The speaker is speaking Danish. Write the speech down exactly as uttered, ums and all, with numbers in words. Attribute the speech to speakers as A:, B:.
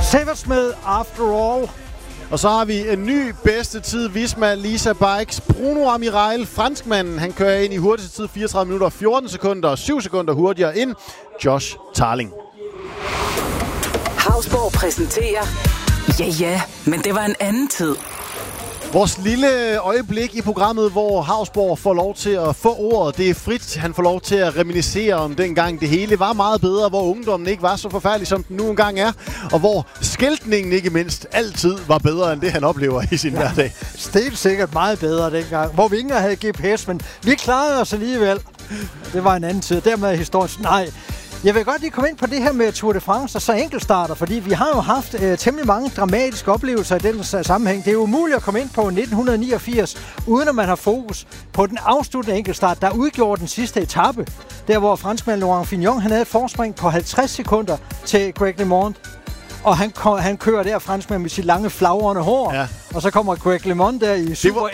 A: Sivert med After All.
B: Og så har vi en ny bedste tid. Visma Lease Bikes. Bruno Amiral, franskmanden, han kører ind i hurtigste tid fireogtredive minutter, fjorten sekunder og syv sekunder hurtigere end Josh Tarling.
C: Hausborg præsenterer... Ja, ja, men det var en anden tid.
B: Vores lille øjeblik i programmet, hvor Hausborg får lov til at få ordet. Det er frit. Han får lov til at reminiscere om dengang det hele var meget bedre, hvor ungdommen ikke var så forfærdelig, som den nu engang er, og hvor skiltningen ikke mindst altid var bedre end det, han oplever i sin ja, hverdag.
A: Stil sikkert meget bedre dengang, hvor vi ikke havde G P S, men vi klarede os alligevel. Det var en anden tid. Dermed er historien... Nej. Jeg vil godt lige komme ind på det her med Tour de France og så enkeltstarter, fordi vi har jo haft øh, temmelig mange dramatiske oplevelser i den sammenhæng. Det er jo umuligt at komme ind på nitten niogfirs, uden at man har fokus på den afsluttende enkeltstart, der udgjorde den sidste etape. Der hvor franskmanden Laurent Fignon, han havde et forspring på halvtreds sekunder til Greg LeMond. Og han, han kører der franskmand med sit lange flagrende hår. Ja. Og så kommer Greg LeMond der i super